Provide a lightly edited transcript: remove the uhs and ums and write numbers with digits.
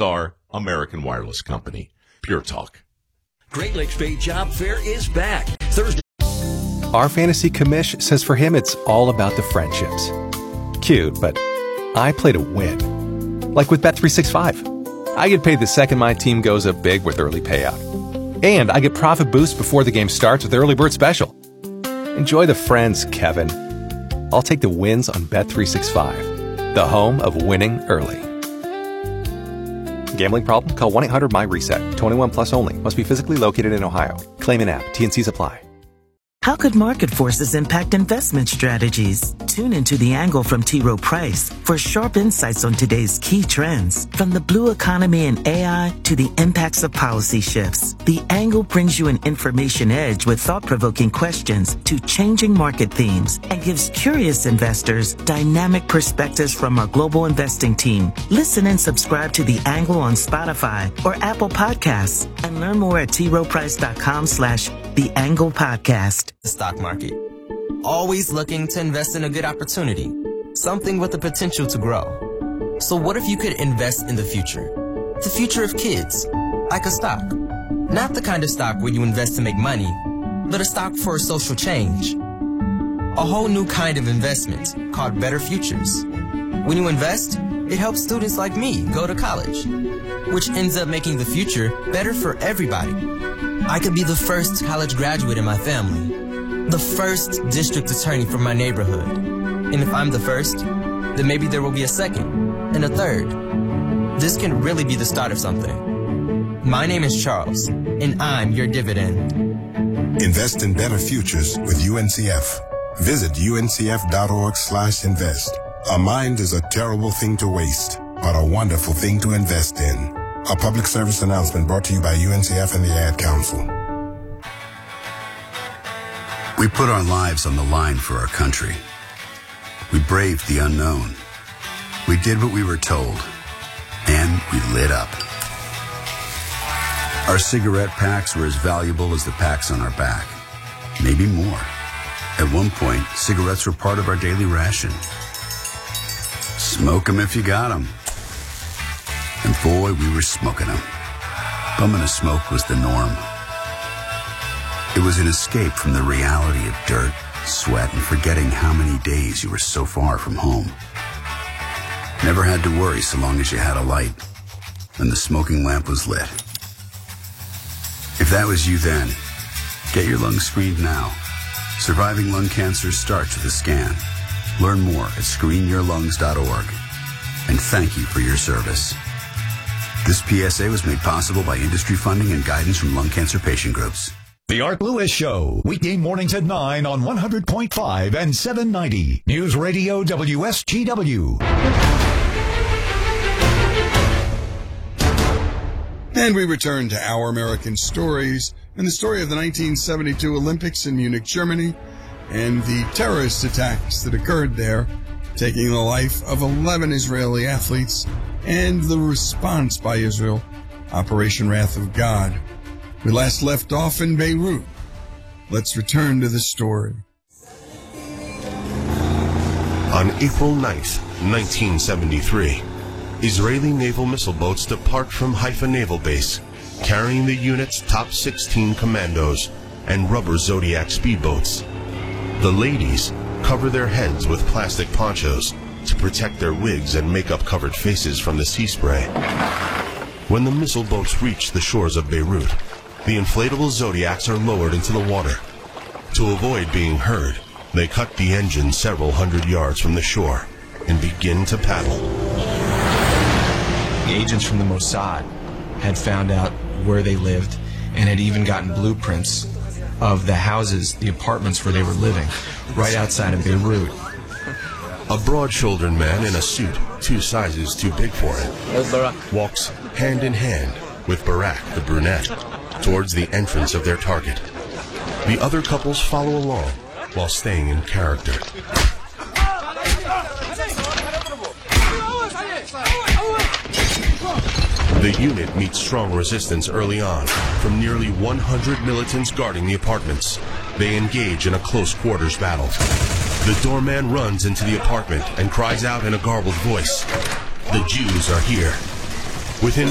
Star American Wireless Company. Pure Talk. Great Lakes Bay Job Fair is back Thursday. Our fantasy commish says for him it's all about the friendships. Cute, but I play to win. Like with Bet365. I get paid the second my team goes up big with early payout. And I get profit boost before the game starts with Early Bird Special. Enjoy the friends, Kevin. I'll take the wins on Bet365, the home of winning early. Gambling problem? Call 1-800-MY-RESET. 21 plus only. Must be physically located in Ohio. Claim in app. T&Cs apply. How could market forces impact investment strategies? Tune into The Angle from T. Rowe Price for sharp insights on today's key trends. From the blue economy and AI to the impacts of policy shifts, The Angle brings you an information edge with thought-provoking questions to changing market themes and gives curious investors dynamic perspectives from our global investing team. Listen and subscribe to The Angle on Spotify or Apple Podcasts and learn more at troweprice.com/The Angle Podcast. The stock market. Always looking to invest in a good opportunity, something with the potential to grow. So what if you could invest in the future? The future of kids, like a stock. Not the kind of stock where you invest to make money, but a stock for social change. A whole new kind of investment called Better Futures. When you invest, it helps students like me go to college, which ends up making the future better for everybody. I could be the first college graduate in my family, the first district attorney from my neighborhood. And if I'm the first, then maybe there will be a second and a third. This can really be the start of something. My name is Charles, and I'm your dividend. Invest in better futures with UNCF. Visit uncf.org/invest. A mind is a terrible thing to waste, but a wonderful thing to invest in. A public service announcement brought to you by UNCF and the Ad Council. We put our lives on the line for our country. We braved the unknown. We did what we were told. And we lit up. Our cigarette packs were as valuable as the packs on our back. Maybe more. At one point, cigarettes were part of our daily ration. Smoke 'em if you got 'em. And boy, we were smoking them. Bumming a smoke was the norm. It was an escape from the reality of dirt, sweat, and forgetting how many days you were so far from home. Never had to worry so long as you had a light, and the smoking lamp was lit. If that was you then, get your lungs screened now. Surviving lung cancer starts with a scan. Learn more at screenyourlungs.org. And thank you for your service. This PSA was made possible by industry funding and guidance from lung cancer patient groups. The Art Lewis Show, weekday mornings at 9 on 100.5 and 790. News Radio WSGW. And we return to Our American Stories and the story of the 1972 Olympics in Munich, Germany, and the terrorist attacks that occurred there, taking the life of 11 Israeli athletes, and the response by Israel, Operation Wrath of God. We last left off in Beirut. Let's return to the story. On April 9th, 1973, Israeli naval missile boats depart from Haifa Naval Base, carrying the unit's top 16 commandos and rubber Zodiac speedboats. The ladies cover their heads with plastic ponchos to protect their wigs and makeup-covered faces from the sea spray. When the missile boats reach the shores of Beirut, the inflatable Zodiacs are lowered into the water. To avoid being heard, they cut the engine several hundred yards from the shore and begin to paddle. Agents from the Mossad had found out where they lived and had even gotten blueprints of the houses, the apartments where they were living, right outside of Beirut. A broad-shouldered man in a suit 2 sizes too big for him walks hand in hand with Barak, the brunette, towards the entrance of their target. The other couples follow along while staying in character. The unit meets strong resistance early on from nearly 100 militants guarding the apartments. They engage in a close-quarters battle. The doorman runs into the apartment and cries out in a garbled voice, "The Jews are here." Within